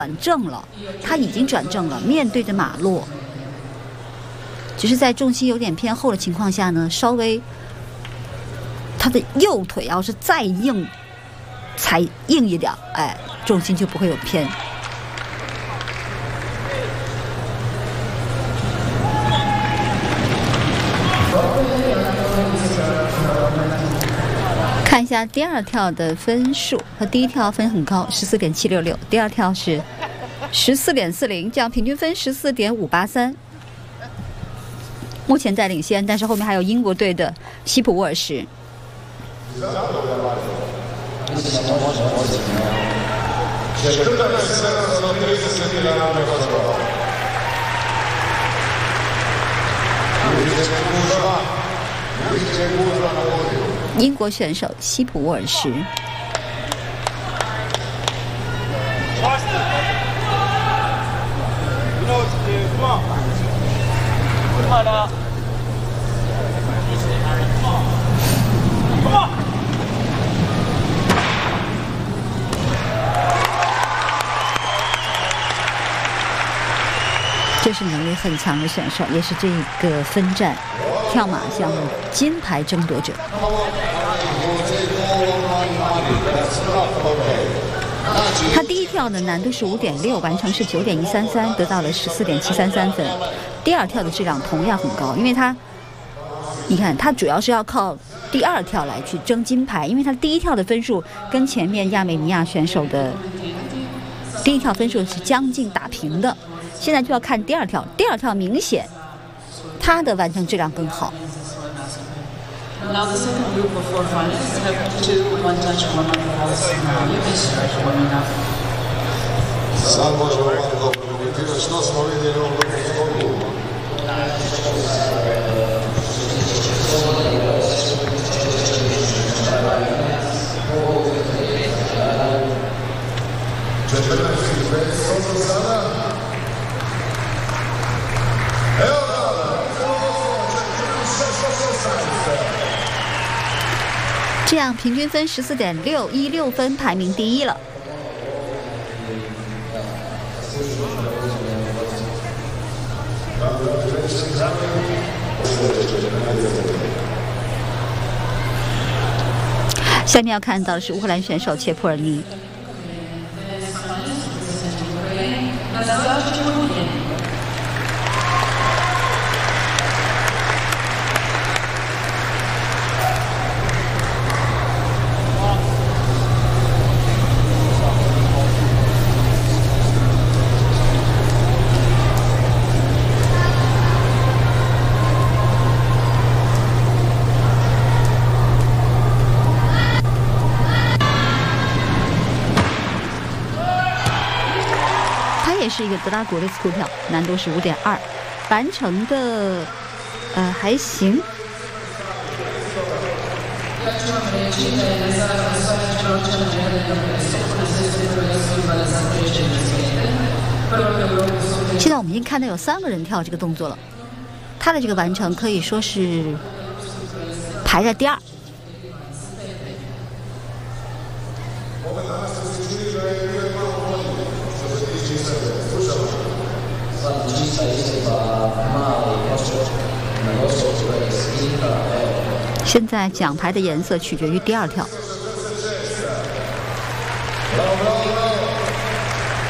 转正了，他已经转正了，面对着马洛，只是在重心有点偏后的情况下呢，稍微他的右腿要是再硬，才硬一点，哎，重心就不会有偏。看一下第二跳的分数，和第一跳分很高，14.766，第二跳是14.40，这样平均分14.583。目前在领先，但是后面还有英国队的希普沃尔什。英国选手希普沃尔什。这是能力很强的选手，也是这个分站跳马项目金牌争夺者。他第一跳的难度是5.6，完成是9.133，得到了14.733分。第二跳的质量同样很高，因为他，你看他主要是要靠第二跳来去争金牌，因为他第一跳的分数跟前面亚美尼亚选手的第一跳分数是将近打平的。现在就要看第二跳，第二跳明显他的完成质量更好。 Now the second group of 4 finalists have 2 one-touch women balls now. You is warming up. Samo možemo komentirati što smo vidjeli u ovom skoku. Evo 这样平均分14.616分，排名第一了。下面要看到的是乌克兰选手切普尔尼。也是一个德拉国的斯库跳，难度是5.2，完成的还行。现在我们已经看到有3个人跳这个动作了，他的这个完成可以说是排在第2。现在奖牌的颜色取决于第2跳。